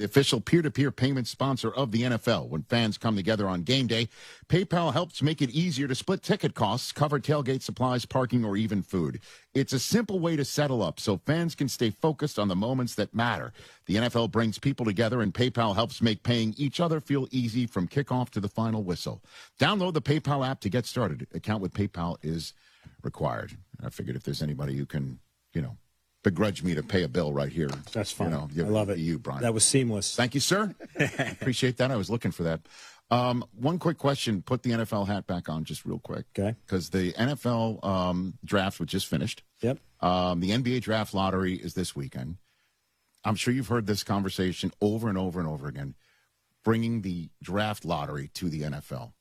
the official peer-to-peer payment sponsor of the NFL. When fans come together on game day, PayPal helps make it easier to split ticket costs, cover tailgate supplies, parking, or even food. It's a simple way to settle up so fans can stay focused on the moments that matter. The NFL brings people together, and PayPal helps make paying each other feel easy from kickoff to the final whistle. Download the PayPal app to get started. Account with PayPal is required. I figured if there's anybody who can, begrudge me to pay a bill right here. That's fine. I love it. You, Brian. That was seamless. Thank you, sir. Appreciate that. I was looking for that. One quick question. Put the NFL hat back on just real quick. Okay. Because the NFL draft was just finished. Yep. The NBA draft lottery is this weekend. I'm sure you've heard this conversation over and over and over again, bringing the draft lottery to the NFL.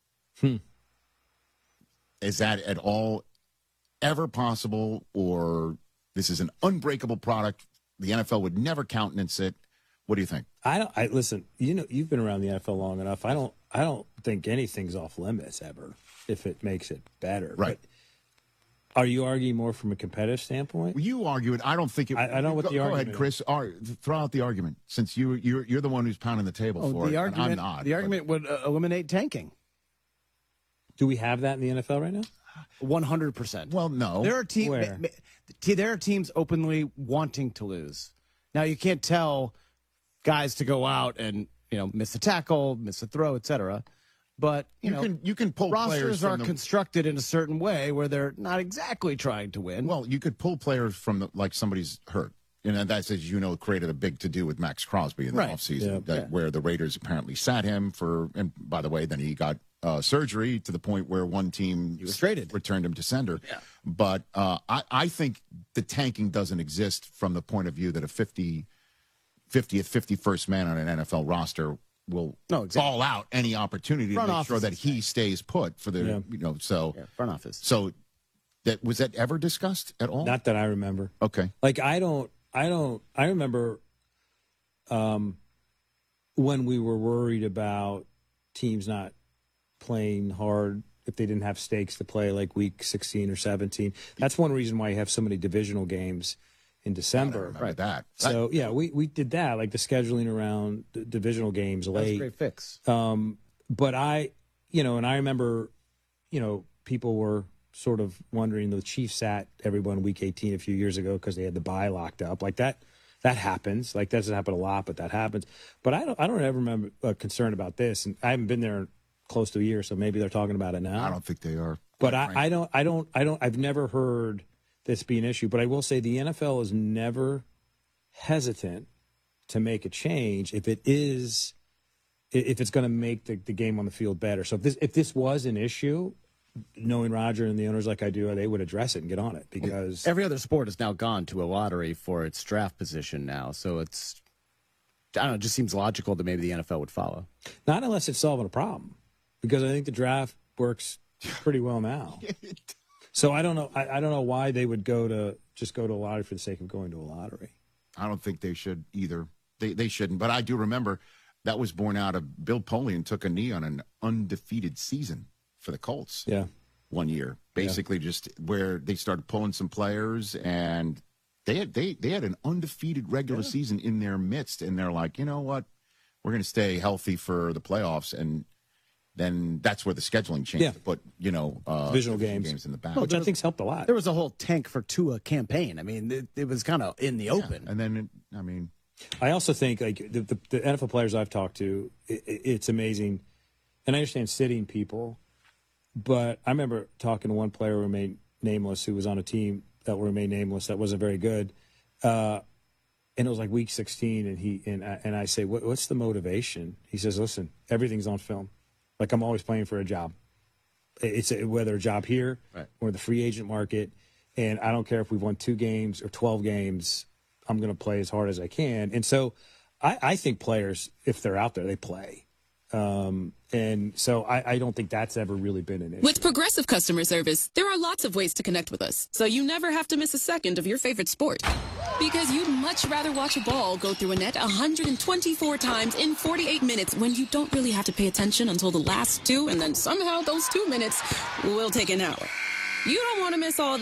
Is that at all ever possible, or this is an unbreakable product? The NFL would never countenance it. What do you think? Listen, you've been around the NFL long enough. I don't think anything's off limits ever if it makes it better. Right. But are you arguing more from a competitive standpoint? You argue it. I don't think it. I know what the argument. Go ahead, Chris. Throw out the argument, since you're the one who's pounding the table for it. And I'm not. The argument would eliminate tanking. Do we have that in the NFL right now? 100%. Well, no. There are teams openly wanting to lose. Now, you can't tell guys to go out and miss a tackle, miss a throw, etc. But you can pull rosters players are constructed in a certain way where they're not exactly trying to win. Well, you could pull players from like somebody's hurt. That's, as you know, created a big to-do with Max Crosby in the offseason, where the Raiders apparently sat him and by the way, then he got surgery to the point where one team returned him to sender. Yeah. But I think the tanking doesn't exist from the point of view that a 50th, 51st man on an NFL roster will ball out any opportunity to make sure that he stays put for the, front office. So was that ever discussed at all? Not that I remember. Okay. I remember when we were worried about teams not playing hard if they didn't have stakes to play, like week 16 or 17. That's one reason why you have so many divisional games in December. Right. That. So, we did that, like the scheduling around the divisional games late. That's a great fix. But I remember, people were sort of wondering, the Chiefs sat everyone week 18 a few years ago because they had the bye locked up. Like that happens. Like, that doesn't happen a lot, but that happens. But I don't ever remember concern about this. And I haven't been there close to a year, so maybe they're talking about it now. I don't think they are. But I've never heard this be an issue. But I will say the NFL is never hesitant to make a change if it's going to make the game on the field better. So if this was an issue, knowing Roger and the owners like I do, they would address it and get on it, because every other sport has now gone to a lottery for its draft position now. So it just seems logical that maybe the NFL would follow. Not unless it's solving a problem, because I think the draft works pretty well now. So I don't know. I don't know why they would go to a lottery for the sake of going to a lottery. I don't think they should either. They shouldn't. But I do remember that was born out of Bill Polian took a knee on an undefeated season for the Colts. Yeah. One year, basically just where they started pulling some players, and they had an undefeated regular season in their midst, and they're like, you know what, we're going to stay healthy for the playoffs, and then that's where the scheduling changed. Yeah. But divisional games in the back, which I think's helped a lot. There was a whole tank for Tua campaign. I mean, it was kind of in the open, and then I also think, like, the NFL players I've talked to, it's amazing, and I understand sitting people. But I remember talking to one player who remained nameless, who was on a team that remained nameless that wasn't very good, and it was like week 16, and I say, what's the motivation? He says, listen, everything's on film. Like, I'm always playing for a job. It's whether a job here or the free agent market, and I don't care if we've won 2 games or 12 games. I'm going to play as hard as I can, and so I think players, if they're out there, they play. And so I don't think that's ever really been an issue. With Progressive Customer Service, there are lots of ways to connect with us, so you never have to miss a second of your favorite sport. Because you'd much rather watch a ball go through a net 124 times in 48 minutes when you don't really have to pay attention until the last 2, and then somehow those 2 minutes will take an hour. You don't want to miss all that.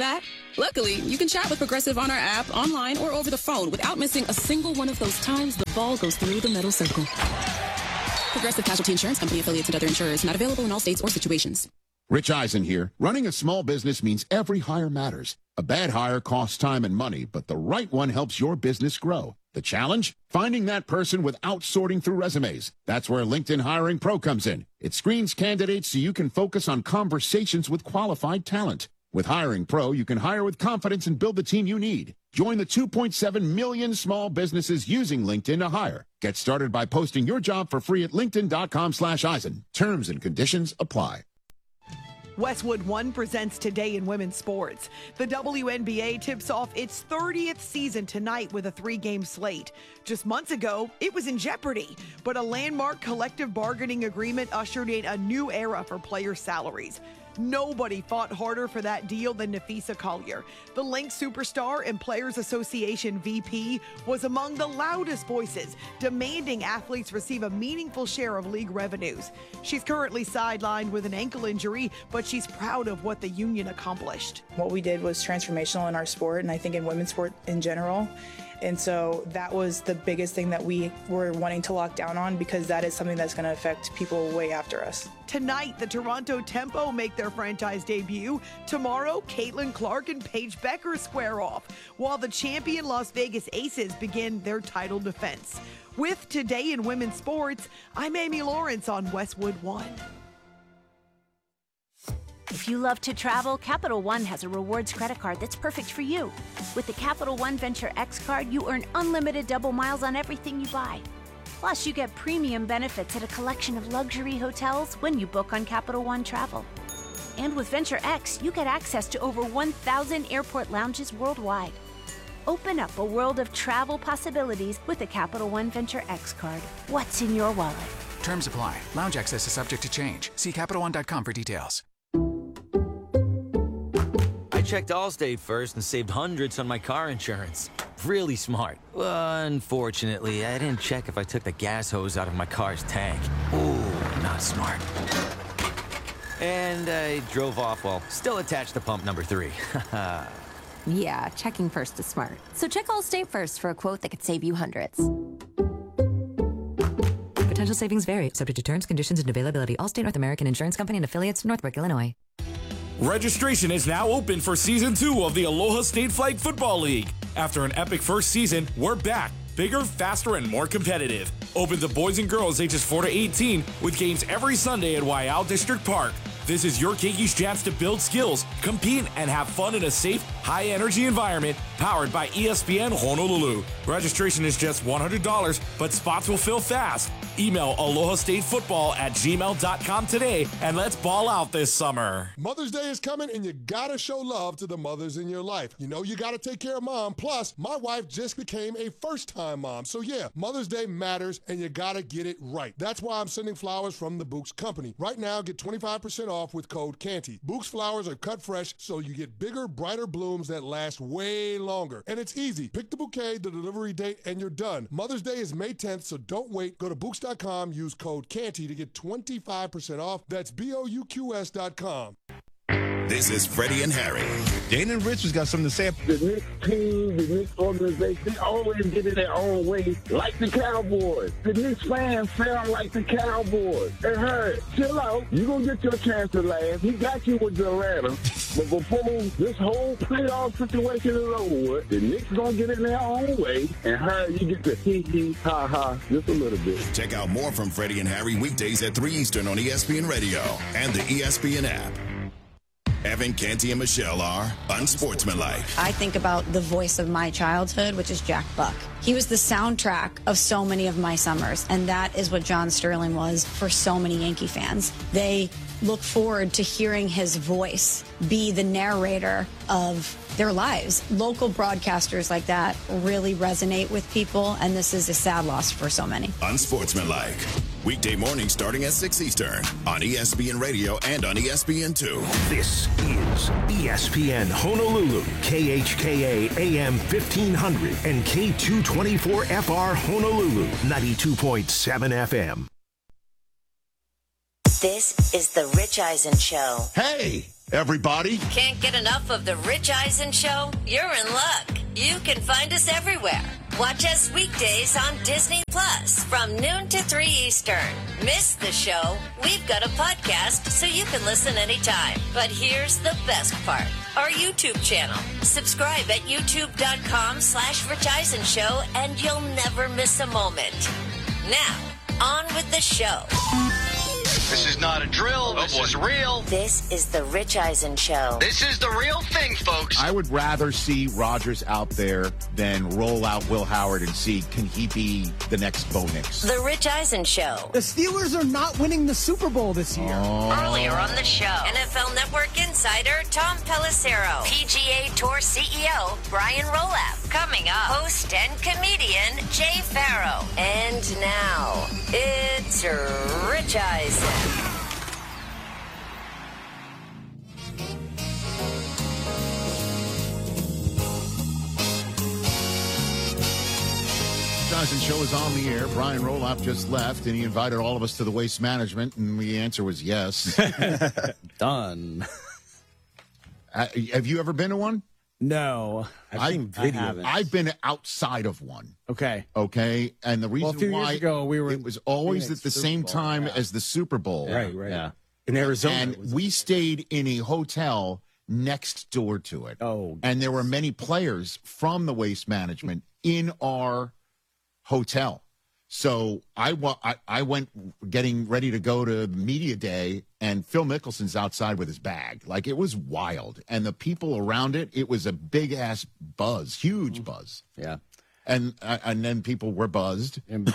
Luckily, you can chat with Progressive on our app, online, or over the phone without missing a single one of those times the ball goes through the middle circle. Progressive Casualty Insurance Company, affiliates, and other insurers. Not available in all states or situations. Rich Eisen here. Running a small business means every hire matters. A bad hire costs time and money, but the right one helps your business grow. The challenge? Finding that person without sorting through resumes. That's where LinkedIn Hiring Pro comes in. It screens candidates so you can focus on conversations with qualified talent. With Hiring Pro, you can hire with confidence and build the team you need. Join the 2.7 million small businesses using LinkedIn to hire. Get started by posting your job for free at linkedin.com/Eisen. Terms and conditions apply. Westwood One presents Today in Women's Sports. The WNBA tips off its 30th season tonight with a 3-game slate. Just months ago, it was in jeopardy, but a landmark collective bargaining agreement ushered in a new era for player salaries. Nobody fought harder for that deal than Nafisa Collier. The Lynx superstar and Players Association VP was among the loudest voices demanding athletes receive a meaningful share of league revenues. She's currently sidelined with an ankle injury, but she's proud of what the union accomplished. What we did was transformational in our sport, and I think in women's sport in general. And so that was the biggest thing that we were wanting to lock down on, because that is something that's going to affect people way after us. Tonight, the Toronto Tempo make their franchise debut. Tomorrow, Caitlin Clark and Paige Becker square off, while the champion Las Vegas Aces begin their title defense. With Today in Women's Sports, I'm Amy Lawrence on Westwood One. If you love to travel, Capital One has a rewards credit card that's perfect for you. With the Capital One Venture X card, you earn unlimited double miles on everything you buy. Plus, you get premium benefits at a collection of luxury hotels when you book on Capital One Travel. And with Venture X, you get access to over 1,000 airport lounges worldwide. Open up a world of travel possibilities with the Capital One Venture X card. What's in your wallet? Terms apply. Lounge access is subject to change. See CapitalOne.com for details. I checked Allstate first and saved hundreds on my car insurance. Really smart. Unfortunately, I didn't check if I took the gas hose out of my car's tank. Ooh, not smart. And I drove off while still attached to pump number 3. Yeah, checking first is smart. So check Allstate first for a quote that could save you hundreds. Potential savings vary, subject to terms, conditions, and availability. Allstate North American Insurance Company and affiliates, Northbrook, Illinois. Registration is now open for Season 2 of the Aloha State Flag Football League. After an epic first season, we're back. Bigger, faster, and more competitive. Open to boys and girls ages 4 to 18 with games every Sunday at Waiau District Park. This is your Keikis chance to build skills, compete, and have fun in a safe, high-energy environment powered by ESPN Honolulu. Registration is just $100, but spots will fill fast. Email alohastatefootball@gmail.com today, and let's ball out this summer. Mother's Day is coming, and you gotta show love to the mothers in your life. You know you gotta take care of mom. Plus, my wife just became a first-time mom. So yeah, Mother's Day matters, and you gotta get it right. That's why I'm sending flowers from the Books Company. Right now, get 25% off with code CANTY. Books flowers are cut fresh, so you get bigger, brighter blooms that last way longer. And it's easy. Pick the bouquet, the delivery date, and you're done. Mother's Day is May 10th, so don't wait. Go to Books.com, use code CANTY to get 25% off. That's BOUQS.com. This is Freddie and Harry. Jane and Rich has got something to say. The Knicks team, the Knicks organization, they always get in their own way, like the Cowboys. The Knicks fans sound like the Cowboys. Hey, Harry, chill out. You're going to get your chance to laugh. He got you with Atlanta. But before this whole playoff situation is over with, the Knicks going to get in their own way, and Harry, you get to hee-hee, ha-ha, just a little bit. Check out more from Freddie and Harry weekdays at 3 Eastern on ESPN Radio and the ESPN app. Evan, Canty, and Michelle are unsportsmanlike. I think about the voice of my childhood, which is Jack Buck. He was the soundtrack of so many of my summers, and that is what John Sterling was for so many Yankee fans. They look forward to hearing his voice be the narrator of their lives. Local broadcasters like that really resonate with people, and this is a sad loss for so many. Unsportsmanlike. Weekday morning starting at 6 Eastern on ESPN Radio and on ESPN2. This is ESPN Honolulu, KHKA AM 1500 and K224FR Honolulu, 92.7 FM. This is the Rich Eisen Show. Hey, everybody. Can't get enough of The Rich Eisen Show? You're in luck. You can find us everywhere. Watch us weekdays on Disney Plus from noon to 3 Eastern. Miss the show? We've got a podcast so you can listen anytime. But here's the best part. Our YouTube channel. Subscribe at youtube.com/Rich Eisen Show and you'll never miss a moment. Now, on with the show. This is not a drill. This is real. This is the Rich Eisen Show. This is the real thing, folks. I would rather see Rodgers out there than roll out Will Howard and see, can he be the next Bo Nix? The Rich Eisen Show. The Steelers are not winning the Super Bowl this year. Earlier on the show, NFL Network insider Tom Pelissero, PGA Tour CEO Brian Rolap. Coming up, host and comedian Jay Farrow. And now, it's Rich Eisen. Eisen Show is on the air. Brian Rolap just left, and he invited all of us to the Waste Management, and the answer was yes. Done. Have you ever been to one? No. I've seen videos. I've been outside of one. Okay. Okay. And the reason a few why years ago, it was always Phoenix at the Super same Bowl, time as the Super Bowl. Right. Yeah. In Arizona. And we stayed in a hotel next door to it. Oh. And there were many players from the Waste Management in our hotel. So I went getting ready to go to media day, and Phil Mickelson's outside with his bag. Like, it was wild. And the people around it, it was a big-ass buzz, huge buzz. Yeah. And then people were buzzed. And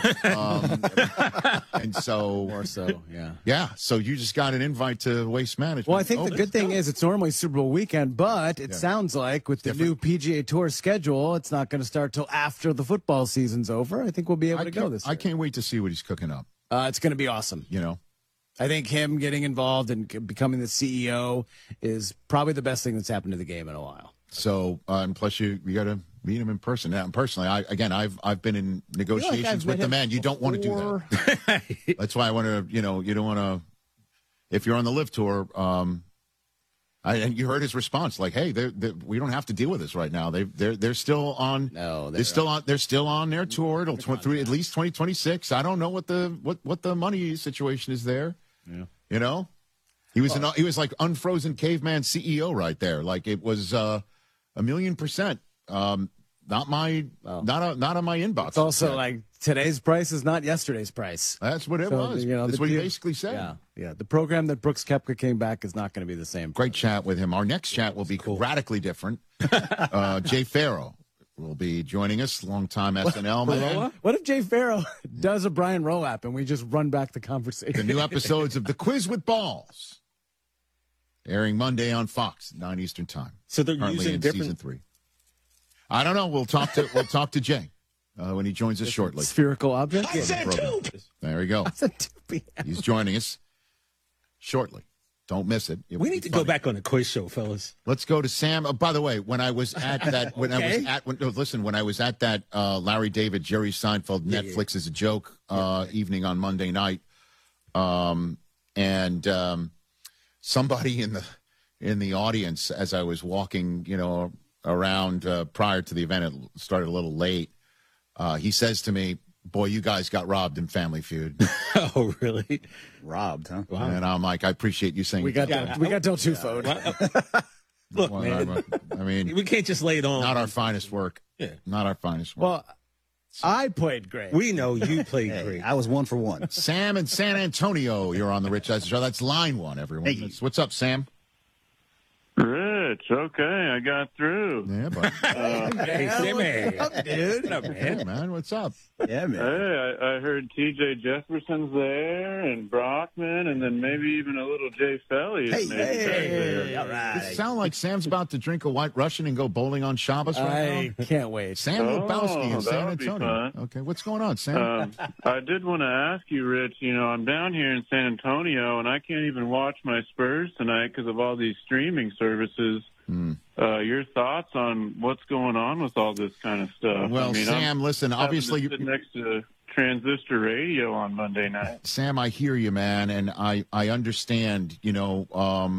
so... More so, yeah. Yeah, so you just got an invite to Waste Management. Well, I think the good thing is it's normally Super Bowl weekend, but it sounds like with the new PGA Tour schedule, it's not going to start till after the football season's over. I think we'll be able to go this year. I can't wait to see what he's cooking up. It's going to be awesome. You know? I think him getting involved and becoming the CEO is probably the best thing that's happened to the game in a while. So, and plus you got to meet him in person. Now, personally, I've been in negotiations with the man. You don't want to do that. That's why I want to, you don't want to, if you're on the Live Tour, and you heard his response, like, hey, we don't have to deal with this right now. They're still on. No, they're still on their tour till at least 2026. I don't know what the money situation is there. Yeah. You know, he was like unfrozen caveman CEO right there. Like, it was 1,000,000%. Not on my inbox. It's also like today's price is not yesterday's price. That's what it was. That's what he basically said. Yeah. The program that Brooks Koepka came back is not going to be the same. Great chat with him. Our next chat will be radically different. Jay Farrow will be joining us, longtime SNL man. What if Jay Farrow does a Brian Rolap and we just run back the conversation? The new episodes of The Quiz with Balls, airing Monday on Fox, 9 Eastern Time. So they're currently using in different... season 3. I don't know. We'll talk to Jay when he joins us shortly. Spherical object. I said tube. There we go. He's joining us shortly. Don't miss it. We need to go back on the quiz show, fellas. Let's go to Sam. By the way, when I was at that, when I was at that Larry David, Jerry Seinfeld, Netflix is a joke evening on Monday night, and somebody in the audience, as I was walking, around prior to the event, it started a little late. He says to me, "Boy, you guys got robbed in Family Feud." Oh, really? Robbed, huh? Wow. And I'm like, I appreciate you saying we got Del Tufo. Look, man. I mean, we can't just lay it on. Not our finest work. Yeah. Not our finest work. Well, I played great. We know you played great. I was 1 for 1. Sam in San Antonio, you're on the Rich Eisen Show. That's line 1, everyone. Hey. What's up, Sam? Rich, okay, I got through. Yeah, but hey, Sammy. What's up, dude? What up, man? Hey, man, what's up? Yeah, man. Hey, I heard T.J. Jefferson's there, and Brockman, and then maybe even a little Jay Felly. Hey, all right. It sounds like Sam's about to drink a White Russian and go bowling on Shabbos right now. I can't wait. Sam Lebowski in San that would be Antonio. fun. Okay, what's going on, Sam? I did want to ask you, Rich, I'm down here in San Antonio, and I can't even watch my Spurs tonight because of all these streaming services. Your thoughts on what's going on with all this kind of stuff? Well, Sam, listen, obviously you sit next to Transistor Radio on Monday night. Sam, I hear you, man, and I understand.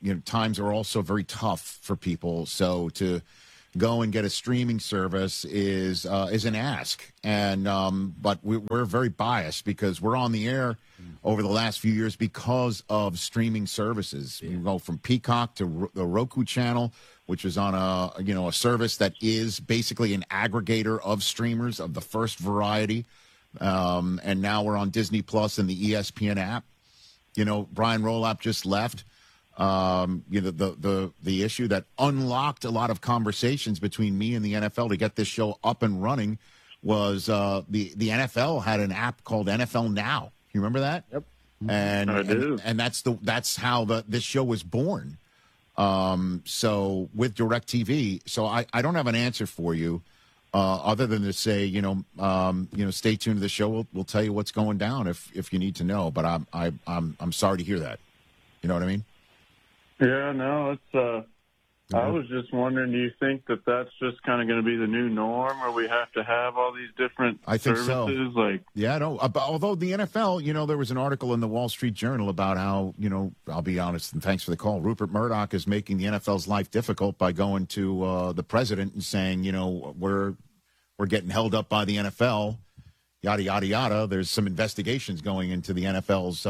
times are also very tough for people. So to go and get a streaming service is an ask. And but we're very biased because we're on the air over the last few years because of streaming services. We go from Peacock to the Roku channel, which is on a service that is basically an aggregator of streamers of the first variety. And now we're on Disney Plus and the ESPN app. Brian Rolap just left. The issue that unlocked a lot of conversations between me and the NFL to get this show up and running was the NFL had an app called NFL Now. You remember that? Yep. And I do. and that's how this show was born. So with DirecTV, so I don't have an answer for you other than to say stay tuned to the show. We'll tell you what's going down if you need to know. But I'm sorry to hear that. You know what I mean? Yeah, no, it's. I was just wondering, do you think that that's just kind of going to be the new norm, where we have to have all these different I think services? so. Yeah, no. Although the NFL, there was an article in the Wall Street Journal about how, I'll be honest, and thanks for the call, Rupert Murdoch is making the NFL's life difficult by going to the president and saying, we're getting held up by the NFL, yada yada yada. There's some investigations going into the NFL's,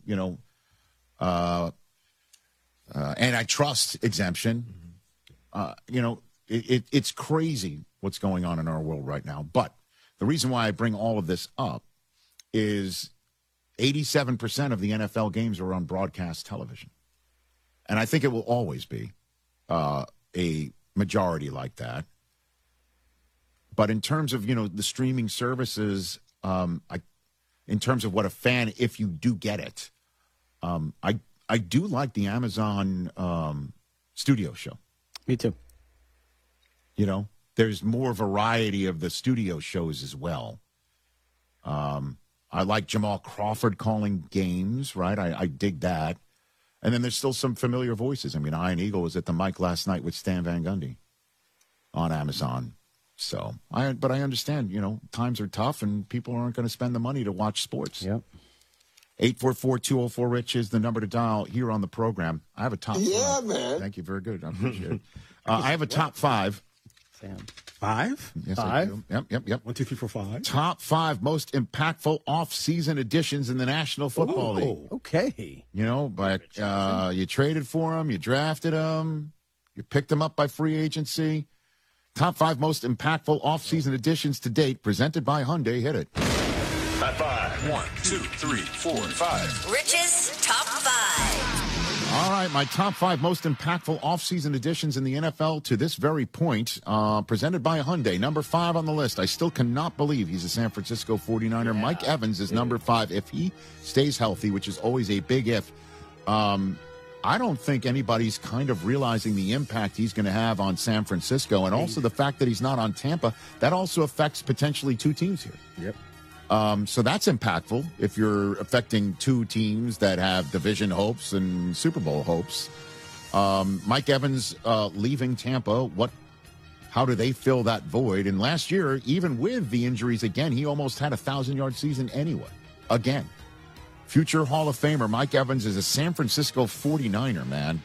antitrust exemption. It's crazy what's going on in our world right now. But the reason why I bring all of this up is 87% of the NFL games are on broadcast television. And I think it will always be a majority like that. But in terms of, the streaming services, in terms of what a fan, if you do get it, I do like the Amazon studio show. Me too. There's more variety of the studio shows as well. I like Jamal Crawford calling games, right? I dig that. And then there's still some familiar voices. I mean, Ian Eagle was at the mic last night with Stan Van Gundy on Amazon. So, but I understand, times are tough and people aren't going to spend the money to watch sports. Yep. 844-204-RICH is the number to dial here on the program. I have a top five. Man. Thank you. Very good. I appreciate it. I have a top five. Sam. 5? Yes, 5? I do. Yep. 1, 2, 3, 4, 5. Top 5 most impactful off-season additions in the National Football League. Okay. But you traded for them, you drafted them, you picked them up by free agency. Top 5 most impactful off-season additions to date, presented by Hyundai. Hit it. High five. 1, 2, 3, 4, 5. Rich's Top 5. All right, my top 5 most impactful off-season additions in the NFL to this very point, presented by Hyundai. Number 5 on the list. I still cannot believe he's a San Francisco 49er. Yeah, Mike Evans is number 5 if he stays healthy, which is always a big if. I don't think anybody's kind of realizing the impact he's going to have on San Francisco, and also the fact that he's not on Tampa. That also affects potentially 2 teams here. Yep. So that's impactful if you're affecting 2 teams that have division hopes and Super Bowl hopes. Mike Evans leaving Tampa, how do they fill that void? And last year, even with the injuries again, he almost had a 1,000-yard season anyway. Again, future Hall of Famer Mike Evans is a San Francisco 49er, man.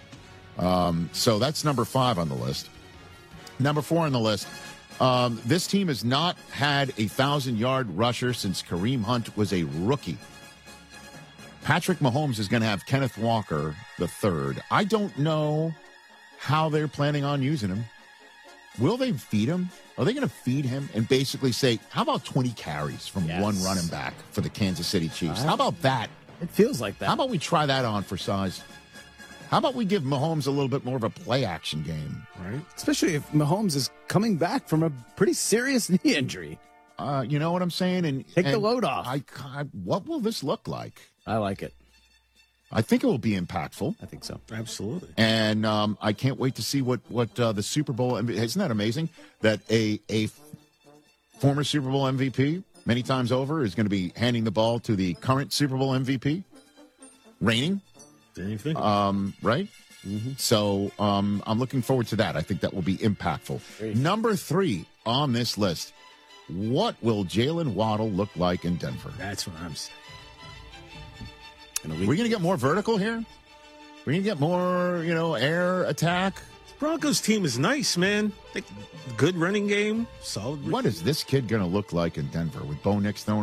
So that's number 5 on the list. Number 4 on the list. This team has not had a 1,000-yard rusher since Kareem Hunt was a rookie. Patrick Mahomes is going to have Kenneth Walker III. I don't know how they're planning on using him. Will they feed him? Are they going to feed him and basically say, how about 20 carries from one running back for the Kansas City Chiefs? How about that? It feels like that. How about we try that on for size? How about we give Mahomes a little bit more of a play-action game? Right. Especially if Mahomes is coming back from a pretty serious knee injury. You know what I'm saying? And Take the load off. What will this look like? I like it. I think it will be impactful. I think so. Absolutely. And I can't wait to see what the Super Bowl. Isn't that amazing that a former Super Bowl MVP many times over is going to be handing the ball to the current Super Bowl MVP, reigning. Right? Mm-hmm. So I'm looking forward to that. I think that will be impactful. Number 3 on this list. What will Jalen Waddle look like in Denver? That's what I'm saying. Are we going to get more vertical here? We're going to get more, air attack. Broncos team is nice, man. Good running game, solid. What is this kid going to look like in Denver with Bo Nix throwing